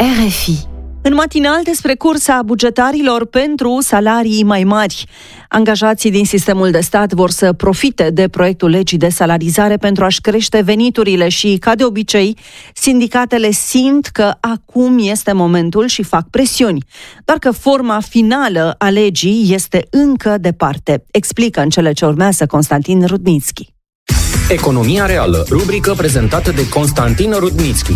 RFI. În matinal despre cursa bugetarilor pentru salarii mai mari. Angajații din sistemul de stat vor să profite de proiectul legii de salarizare pentru a-și crește veniturile și, ca de obicei, sindicatele simt că acum este momentul și fac presiuni. Doar că forma finală a legii este încă departe. Explică în cele ce urmează Constantin Rudnitski. Economia reală, rubrică prezentată de Constantin Rudnitski.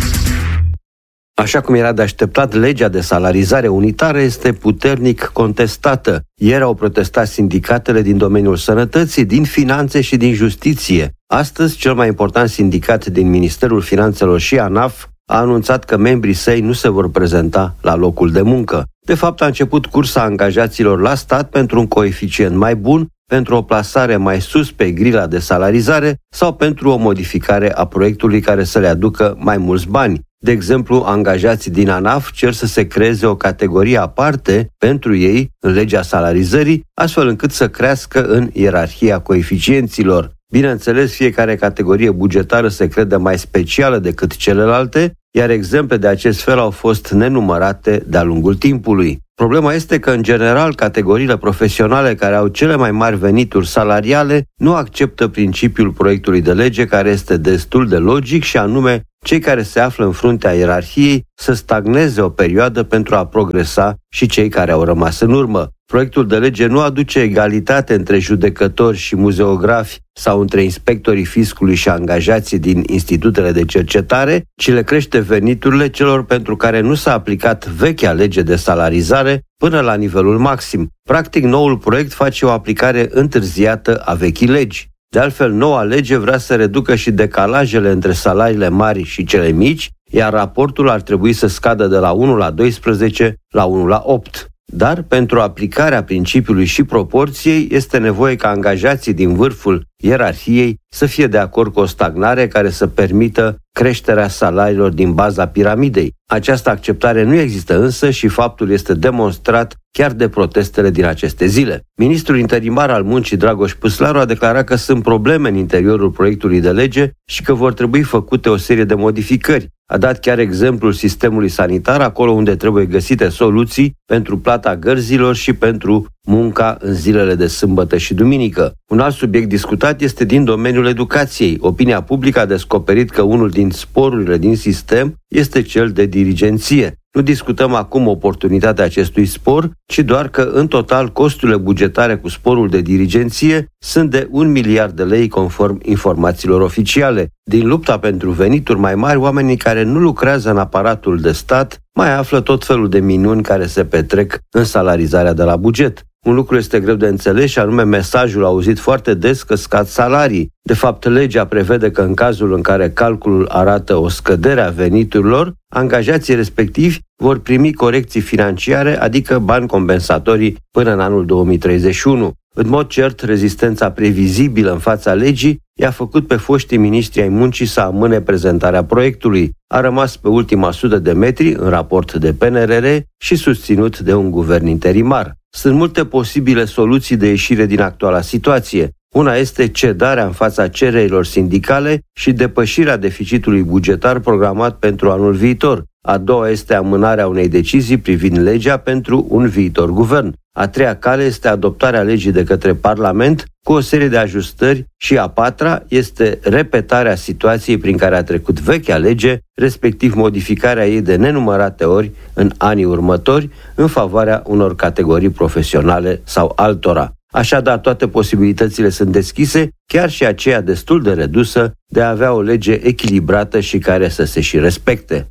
Așa cum era de așteptat, legea de salarizare unitară este puternic contestată. Ieri au protestat sindicatele din domeniul sănătății, din finanțe și din justiție. Astăzi, cel mai important sindicat din Ministerul Finanțelor și ANAF a anunțat că membrii săi nu se vor prezenta la locul de muncă. De fapt, a început cursa angajaților la stat pentru un coeficient mai bun, pentru o plasare mai sus pe grila de salarizare sau pentru o modificare a proiectului care să le aducă mai mulți bani. De exemplu, angajații din ANAF cer să se creeze o categorie aparte pentru ei în legea salarizării, astfel încât să crească în ierarhia coeficienților. Bineînțeles, fiecare categorie bugetară se crede mai specială decât celelalte, iar exemple de acest fel au fost nenumărate de-a lungul timpului. Problema este că, în general, categoriile profesionale care au cele mai mari venituri salariale nu acceptă principiul proiectului de lege, care este destul de logic, și anume cei care se află în fruntea ierarhiei să stagneze o perioadă pentru a progresa și cei care au rămas în urmă. Proiectul de lege nu aduce egalitate între judecători și muzeografi sau între inspectorii fiscului și angajații din institutele de cercetare, ci le crește veniturile celor pentru care nu s-a aplicat vechea lege de salarizare până la nivelul maxim. Practic, noul proiect face o aplicare întârziată a vechii legi. De altfel, noua lege vrea să reducă și decalajele între salariile mari și cele mici, iar raportul ar trebui să scadă de la 1 la 12 la 1 la 8. Dar pentru aplicarea principiului și proporției este nevoie ca angajații din vârful ierarhiei să fie de acord cu o stagnare care să permită creșterea salariilor din baza piramidei. Această acceptare nu există însă și faptul este demonstrat chiar de protestele din aceste zile. Ministrul interimar al muncii, Dragoș Păslaru, a declarat că sunt probleme în interiorul proiectului de lege și că vor trebui făcute o serie de modificări. A dat chiar exemplul sistemului sanitar, acolo unde trebuie găsite soluții pentru plata gărzilor și pentru munca în zilele de sâmbătă și duminică. Un alt subiect discutat este din domeniul educației. Opinia publică a descoperit că unul din sporurile din sistem este cel de dirigenție. Nu discutăm acum oportunitatea acestui spor, ci doar că, în total, costurile bugetare cu sporul de dirigenție sunt de 1 miliard de lei conform informațiilor oficiale. Din lupta pentru venituri mai mari, oamenii care nu lucrează în aparatul de stat mai află tot felul de minuni care se petrec în salarizarea de la buget. Un lucru este greu de înțeles și anume mesajul auzit foarte des că scad salarii. De fapt, legea prevede că în cazul în care calculul arată o scădere a veniturilor, angajații respectivi vor primi corecții financiare, adică bani compensatorii până în anul 2031. În mod cert, rezistența previzibilă în fața legii i-a făcut pe foștii miniștri ai muncii să amâne prezentarea proiectului. A rămas pe ultima 100 de metri în raport de PNRR și susținut de un guvern interimar. Sunt multe posibile soluții de ieșire din actuala situație. Una este cedarea în fața cererilor sindicale și depășirea deficitului bugetar programat pentru anul viitor. A doua este amânarea unei decizii privind legea pentru un viitor guvern. A treia cale este adoptarea legii de către Parlament cu o serie de ajustări și a patra este repetarea situației prin care a trecut vechea lege, respectiv modificarea ei de nenumărate ori în anii următori în favoarea unor categorii profesionale sau altora. Așadar, toate posibilitățile sunt deschise, chiar și aceea destul de redusă, de a avea o lege echilibrată și care să se și respecte.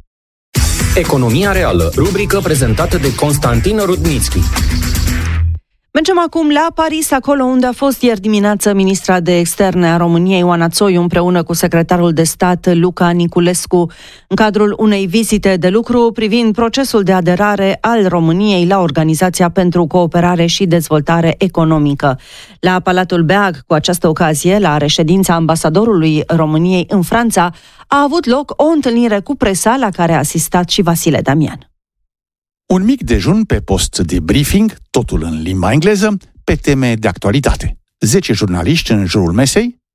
Economia reală, rubrică prezentată de Constantin Rudnitski. Mergem acum la Paris, acolo unde a fost ieri dimineață ministra de externe a României, Oana Țoiu, împreună cu secretarul de stat, Luca Niculescu, în cadrul unei vizite de lucru privind procesul de aderare al României la Organizația pentru Cooperare și Dezvoltare Economică. La Palatul Beag, cu această ocazie, la reședința ambasadorului României în Franța, a avut loc o întâlnire cu presa la care a asistat și Vasile Damian. Un mic dejun pe post de briefing, totul în limba engleză, pe teme de actualitate. 10 jurnaliști în jurul mesei,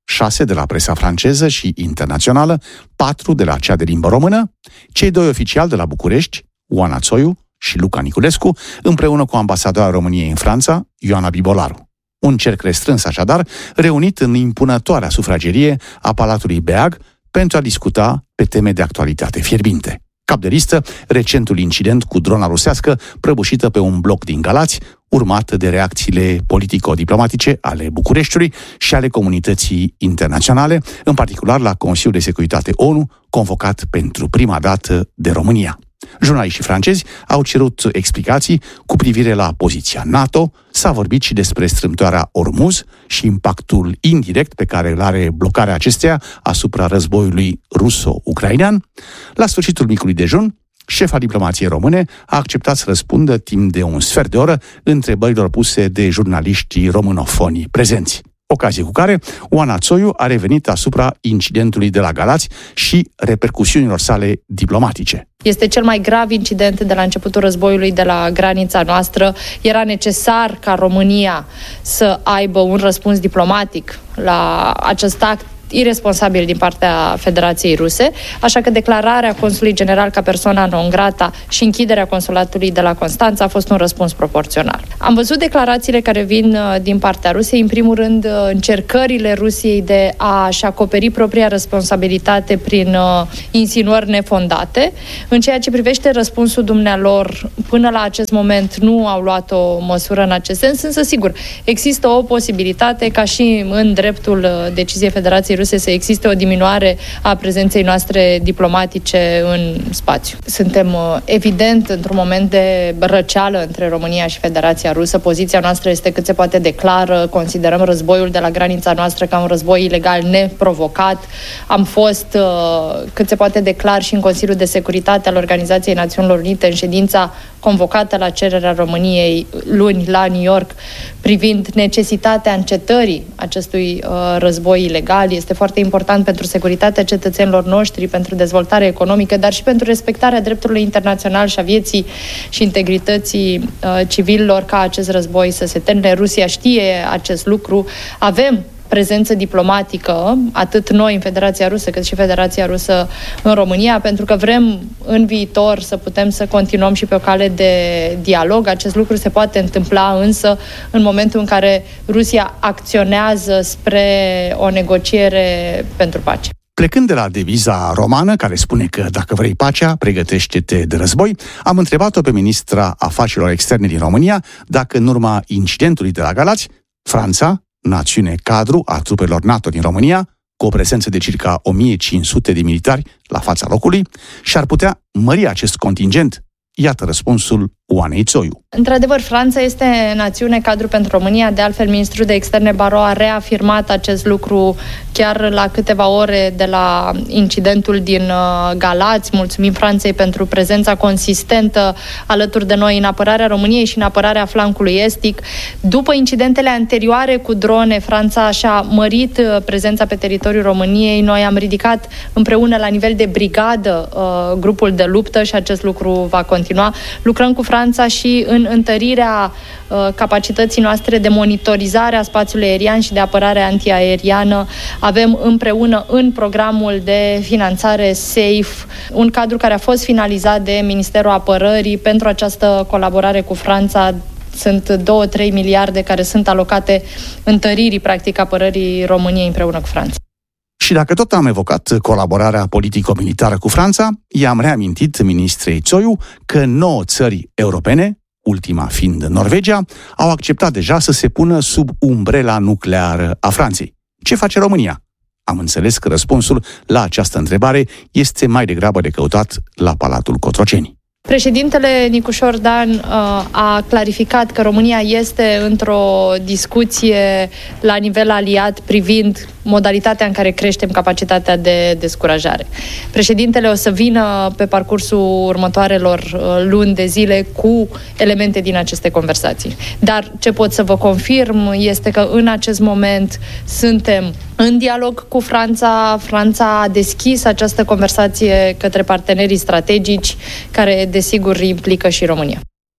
6 de la presa franceză și internațională, 4 de la cea de limbă română, cei 2 oficiali de la București, Oana Țoiu și Luca Niculescu, împreună cu ambasadoarea României în Franța, Ioana Bibolaru. Un cerc restrâns, așadar, reunit în impunătoarea sufragerie a Palatului Beag pentru a discuta pe teme de actualitate fierbinte. Cap de listă, recentul incident cu drona rusească prăbușită pe un bloc din Galați, urmat de reacțiile politico-diplomatice ale Bucureștiului și ale comunității internaționale, în particular la Consiliul de Securitate ONU, convocat pentru prima dată de România. Jurnaliștii francezi au cerut explicații cu privire la poziția NATO, s-a vorbit și despre strâmtoarea Ormuz și impactul indirect pe care îl are blocarea acesteia asupra războiului ruso-ucrainean. La sfârșitul micului dejun, șefa diplomației române a acceptat să răspundă timp de un sfert de oră întrebărilor puse de jurnaliștii românofoni prezenți. Ocazie cu care Oana Țoiu a revenit asupra incidentului de la Galați și repercusiunilor sale diplomatice. Este cel mai grav incident de la începutul războiului de la granița noastră. Era necesar ca România să aibă un răspuns diplomatic la acest act iresponsabil din partea Federației Ruse, așa că declararea consulului general ca persoana non grata și închiderea consulatului de la Constanța a fost un răspuns proporțional. Am văzut declarațiile care vin din partea Rusiei, în primul rând încercările Rusiei de a-și acoperi propria responsabilitate prin insinuări nefondate. În ceea ce privește răspunsul dumnealor, până la acest moment nu au luat o măsură în acest sens, însă sigur, există o posibilitate ca și în dreptul deciziei Federației Ruse să existe o diminuare a prezenței noastre diplomatice în spațiu. Suntem evident într-un moment de răceală între România și Federația Rusă. Poziția noastră este cât se poate de clară. Considerăm războiul de la granița noastră ca un război ilegal neprovocat. Am fost cât se poate de clar și în Consiliul de Securitate al Organizației Națiunilor Unite în ședința convocată la cererea României luni la New York privind necesitatea încetării acestui război ilegal. Este foarte important pentru securitatea cetățenilor noștri, pentru dezvoltarea economică, dar și pentru respectarea dreptului internațional și a vieții și integrității civililor ca acest război să se termine. Rusia știe acest lucru. Avem prezență diplomatică, atât noi în Federația Rusă, cât și Federația Rusă în România, pentru că vrem în viitor să putem să continuăm și pe o cale de dialog. Acest lucru se poate întâmpla însă în momentul în care Rusia acționează spre o negociere pentru pace. Plecând de la deviza romană, care spune că dacă vrei pacea, pregătește-te de război, am întrebat-o pe ministra afacerilor externe din România dacă în urma incidentului de la Galați, Franța, națiune cadru a trupelor NATO din România, cu o prezență de circa 1500 de militari la fața locului, și-ar putea mări acest contingent. Iată răspunsul Oanei Țoiu. Într-adevăr, Franța este națiune cadru pentru România. De altfel, ministrul de externe Barrot a reafirmat acest lucru chiar la câteva ore de la incidentul din Galați. Mulțumim Franței pentru prezența consistentă alături de noi în apărarea României și în apărarea flancului estic. După incidentele anterioare cu drone, Franța și-a mărit prezența pe teritoriul României. Noi am ridicat împreună la nivel de brigadă grupul de luptă și acest lucru va continua. Lucrăm cu Franța și în întărirea capacității noastre de monitorizare a spațiului aerian și de apărare antiaeriană. Avem împreună în programul de finanțare SAFE un cadru care a fost finalizat de Ministerul Apărării pentru această colaborare cu Franța. Sunt 2-3 miliarde care sunt alocate întăririi, practic, apărării României împreună cu Franța. Și dacă tot am evocat colaborarea politico-militară cu Franța, i-am reamintit ministrei Țoiu că 9 țări europene, ultima fiind Norvegia, au acceptat deja să se pună sub umbrela nucleară a Franței. Ce face România? Am înțeles că răspunsul la această întrebare este mai degrabă de căutat la Palatul Cotroceni. Președintele Nicușor Dan a clarificat că România este într-o discuție la nivel aliat privind modalitatea în care creștem capacitatea de descurajare. Președintele o să vină pe parcursul următoarelor luni de zile cu elemente din aceste conversații. Dar ce pot să vă confirm este că în acest moment suntem în dialog cu Franța. Franța a deschis această conversație către partenerii strategici care, desigur, implică și România.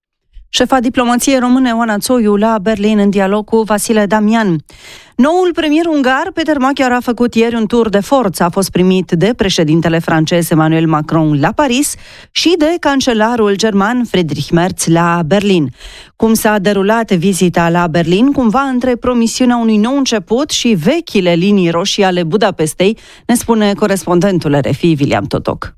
Șefa diplomației române Oana Țoiu la Berlin în dialog cu Vasile Damian. Noul premier ungar, Peter Magyar, a făcut ieri un tur de forță. A fost primit de președintele francez Emmanuel Macron la Paris și de cancelarul german Friedrich Merz la Berlin. Cum s-a derulat vizita la Berlin, cumva între promisiunea unui nou început și vechile linii roșii ale Budapestei, ne spune corespondentul RFI William Totoc.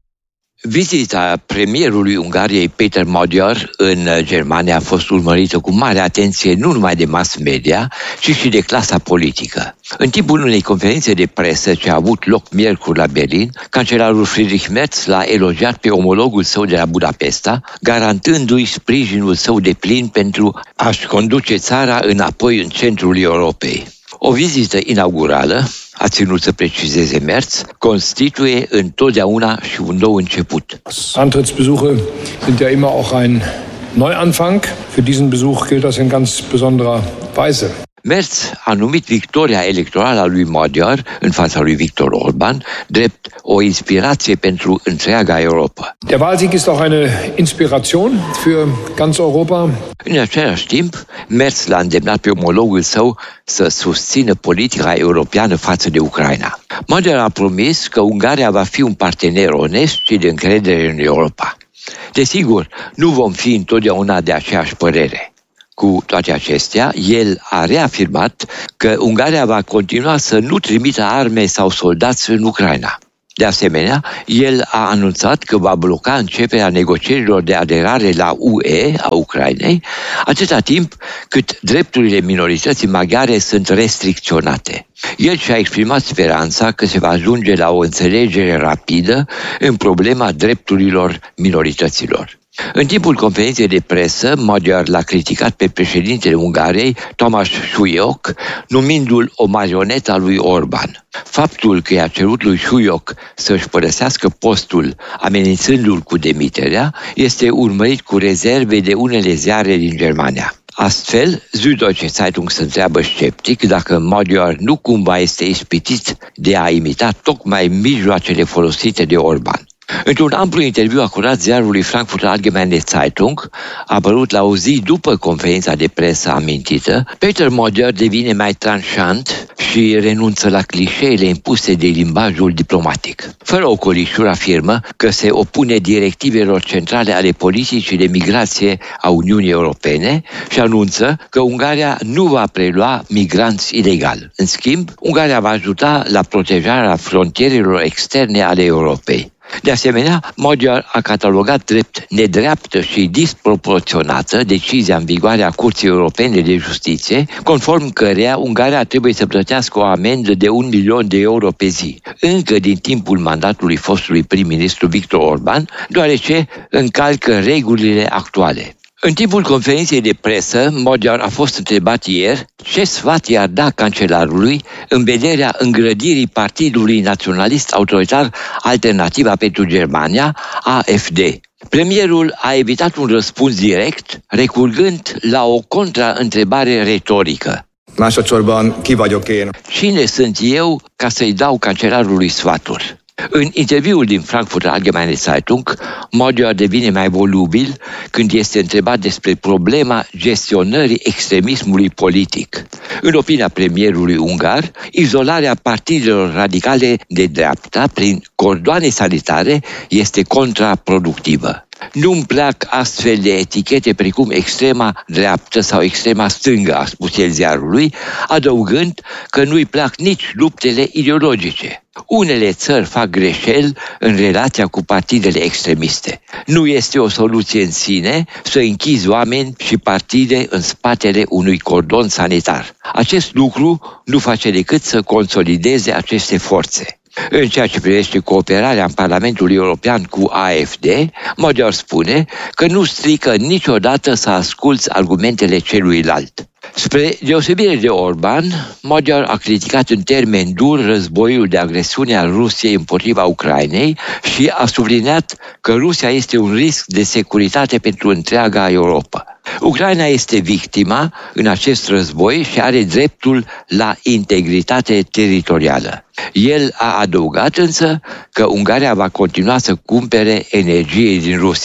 Vizita premierului Ungariei Peter Magyar în Germania a fost urmărită cu mare atenție nu numai de mass media, ci și de clasa politică. În timpul unei conferințe de presă ce a avut loc miercuri la Berlin, cancelarul Friedrich Merz l-a elogiat pe omologul său de la Budapesta, garantându-i sprijinul său deplin pentru a-și conduce țara înapoi în centrul Europei. O vizită inaugurală, a ținut să precizeze Merz, constituie întotdeauna și un nou început. Antrittsbesuche sind ja immer auch ein Neuanfang. Für diesen Besuch gilt das in ganz besonderer Weise. Merz a numit victoria electorală a lui Magyar în fața lui Viktor Orban drept o inspirație pentru întreaga Europa. Der Wahlsieg ist auch eine Inspiration für ganz Europa. În același timp, Merz l-a îndemnat pe omologul său să susțină politica europeană față de Ucraina. Magyar a promis că Ungaria va fi un partener onest și de încredere în Europa. Desigur, nu vom fi întotdeauna de aceeași părere. Cu toate acestea, el a reafirmat că Ungaria va continua să nu trimită arme sau soldați în Ucraina. De asemenea, el a anunțat că va bloca începerea negocierilor de aderare la UE a Ucrainei, atâta timp cât drepturile minorității maghiare sunt restricționate. El și-a exprimat speranța că se va ajunge la o înțelegere rapidă în problema drepturilor minorităților. În timpul conferinței de presă, Magyar l-a criticat pe președintele Ungariei, Tamás Súlyog, numindu-l o marionetă a lui Orban. Faptul că i-a cerut lui Súlyog să-și părăsească postul, amenințându-l cu demiterea, este urmărit cu rezerve de unele ziare din Germania. Astfel, Süddeutsche Zeitung se întreabă sceptic dacă Magyar nu cumva este ispitit de a imita tocmai mijloacele folosite de Orban. Într-un amplu interviu acordat ziarului Frankfurter Allgemeine Zeitung, apărut la o zi după conferința de presă amintită, Peter Magyar devine mai tranșant și renunță la clișeele impuse de limbajul diplomatic. Fără ocolișuri afirmă că se opune directivelor centrale ale politicii de migrație a Uniunii Europene și anunță că Ungaria nu va prelua migranți ilegali. În schimb, Ungaria va ajuta la protejarea frontierelor externe ale Europei. De asemenea, Magyar a catalogat drept nedreaptă și disproporționată decizia în vigoare a Curții Europene de Justiție, conform căreia Ungaria trebuie să plătească o amendă de 1 milion de euro pe zi, încă din timpul mandatului fostului prim-ministru Viktor Orban, deoarece încalcă regulile actuale. În timpul conferinței de presă, Magyar a fost întrebat ieri ce sfat i-ar da cancelarului în vederea îngrădirii Partidului Naționalist Autoritar Alternativa pentru Germania, AfD. Premierul a evitat un răspuns direct, recurgând la o contraîntrebare retorică. Másodszorban ki vagyok én? Cine sunt eu ca să-i dau cancelarului sfaturi? În interviul din Frankfurter Allgemeine Zeitung, Magyar devine mai volubil când este întrebat despre problema gestionării extremismului politic. În opinia premierului ungar, izolarea partidelor radicale de dreapta prin cordoane sanitare este contraproductivă. Nu-mi plac astfel de etichete precum extrema dreaptă sau extrema stângă, a spus el ziarului, adăugând că nu-i plac nici luptele ideologice. Unele țări fac greșeli în relația cu partidele extremiste. Nu este o soluție în sine să închizi oameni și partide în spatele unui cordon sanitar. Acest lucru nu face decât să consolideze aceste forțe. În ceea ce privește cooperarea în Parlamentul European cu AfD, Magyar spune că nu strică niciodată să asculți argumentele celuilalt. Spre deosebire de Orban, Magyar a criticat în termeni dur războiul de agresiune al Rusiei împotriva Ucrainei și a subliniat că Rusia este un risc de securitate pentru întreaga Europa. Ucraina este victima în acest război și are dreptul la integritate teritorială. El a adăugat însă că Ungaria va continua să cumpere energie din Rusia.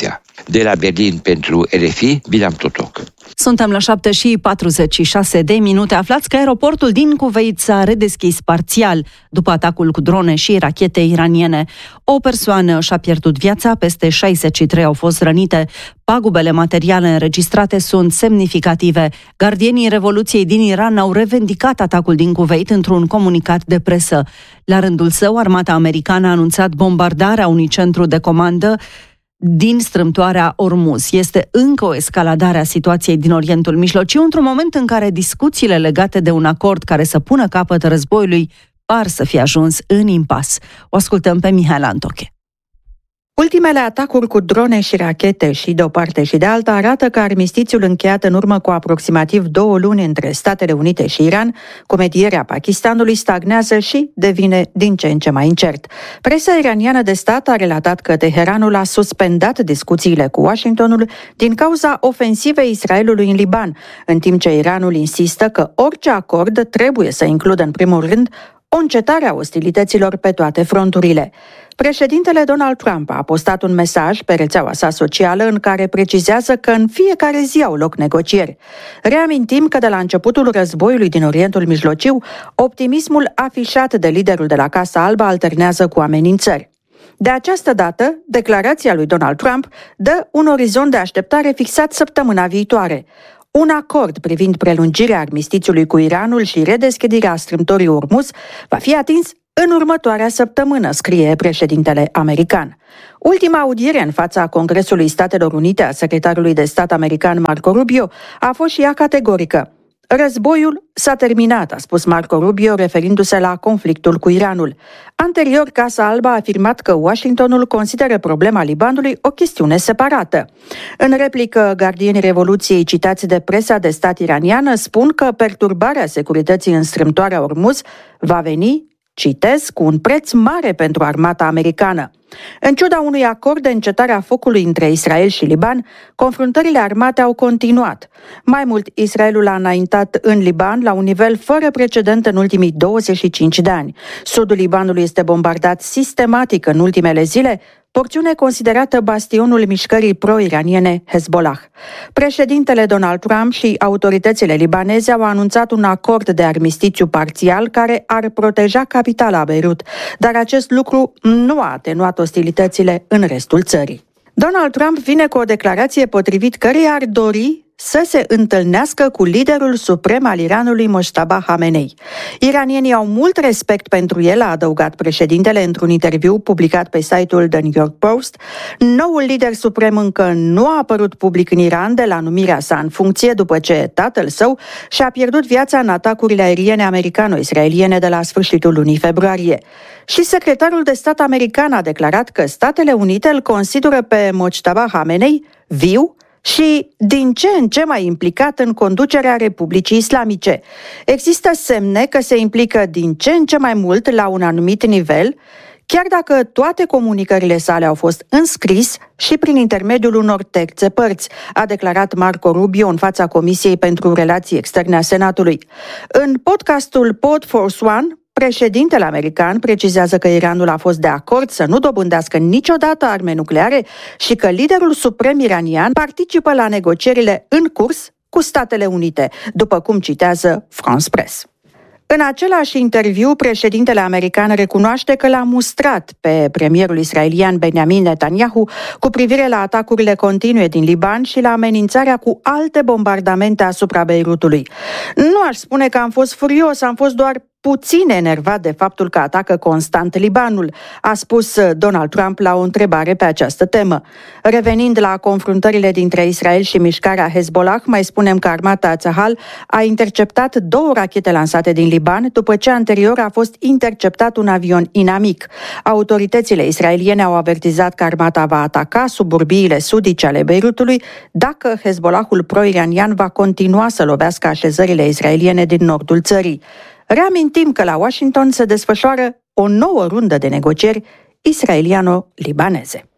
de la Berlin pentru RFI, Bilam Totoc. Suntem la 7:46. Aflați că aeroportul din Kuwait s-a redeschis parțial după atacul cu drone și rachete iraniene. O persoană și-a pierdut viața, peste 63 au fost rănite. Pagubele materiale înregistrate sunt semnificative. Gardienii Revoluției din Iran au revendicat atacul din Kuwait într-un comunicat de presă. La rândul său, armata americană a anunțat bombardarea unui centru de comandă din strâmtoarea Ormuz. Este încă o escaladare a situației din Orientul Mijlociu, într-un moment în care discuțiile legate de un acord care să pună capăt războiului par să fie ajuns în impas. O ascultăm pe Mihaela Antoche. Ultimele atacuri cu drone și rachete și de o parte și de alta arată că armistițiul încheiat în urmă cu aproximativ 2 luni între Statele Unite și Iran, cu medierea Pakistanului, stagnează și devine din ce în ce mai incert. Presa iraniană de stat a relatat că Teheranul a suspendat discuțiile cu Washingtonul din cauza ofensivei Israelului în Liban, în timp ce Iranul insistă că orice acord trebuie să includă în primul rând o încetare a ostilităților pe toate fronturile. Președintele Donald Trump a postat un mesaj pe rețeaua sa socială în care precizează că în fiecare zi au loc negocieri. Reamintim că de la începutul războiului din Orientul Mijlociu, optimismul afișat de liderul de la Casa Albă alternează cu amenințări. De această dată, declarația lui Donald Trump dă un orizont de așteptare fixat săptămâna viitoare. Un acord privind prelungirea armistițiului cu Iranul și redeschiderea strâmtorii Ormuz va fi atins în următoarea săptămână, scrie președintele american. Ultima audiere în fața Congresului Statelor Unite a secretarului de stat american Marco Rubio a fost și ea categorică. Războiul s-a terminat, a spus Marco Rubio, referindu-se la conflictul cu Iranul. Anterior, Casa Albă a afirmat că Washingtonul consideră problema Libanului o chestiune separată. În replică, gardienii Revoluției citați de presa de stat iraniană spun că perturbarea securității în strâmtoarea Ormuz va veni, citez, cu un preț mare pentru armata americană. În ciuda unui acord de încetare a focului între Israel și Liban, confruntările armate au continuat. Mai mult, Israelul a înaintat în Liban la un nivel fără precedent în ultimii 25 de ani. Sudul Libanului este bombardat sistematic în ultimele zile, porțiune considerată bastionul mișcării pro-iraniene Hezbollah. Președintele Donald Trump și autoritățile libaneze au anunțat un acord de armistițiu parțial care ar proteja capitala Beirut, dar acest lucru nu a atenuat ostilitățile în restul țării. Donald Trump vine cu o declarație potrivit căreia ar dori să se întâlnească cu liderul suprem al Iranului, Mojtaba Khamenei. Iranienii au mult respect pentru el, a adăugat președintele într-un interviu publicat pe site-ul The New York Post. Noul lider suprem încă nu a apărut public în Iran de la numirea sa în funcție, după ce tatăl său și-a pierdut viața în atacurile aeriene americano-israeliene de la sfârșitul lunii februarie. Și secretarul de stat american a declarat că Statele Unite îl consideră pe Mojtaba Khamenei viu și din ce în ce mai implicat în conducerea Republicii Islamice. Există semne că se implică din ce în ce mai mult la un anumit nivel, chiar dacă toate comunicările sale au fost înscris și prin intermediul unor terțe părți, a declarat Marco Rubio în fața Comisiei pentru Relații Externe a Senatului. În podcastul Pod Force One, președintele american precizează că Iranul a fost de acord să nu dobândească niciodată arme nucleare și că liderul suprem iranian participă la negocierile în curs cu Statele Unite, după cum citează France Press. În același interviu, președintele american recunoaște că l-a mustrat pe premierul israelian Benjamin Netanyahu cu privire la atacurile continue din Liban și la amenințarea cu alte bombardamente asupra Beirutului. Nu aș spune că am fost furios, am fost doar puțin enervat de faptul că atacă constant Libanul, a spus Donald Trump la o întrebare pe această temă. Revenind la confruntările dintre Israel și mișcarea Hezbollah, mai spunem că armata Tzahal a interceptat 2 rachete lansate din Liban, după ce anterior a fost interceptat un avion inamic. Autoritățile israeliene au avertizat că armata va ataca suburbiile sudice ale Beirutului dacă Hezbollahul pro-iranian va continua să lovească așezările israeliene din nordul țării. Reamintim că la Washington se desfășoară o nouă rundă de negocieri israeliano-libaneze.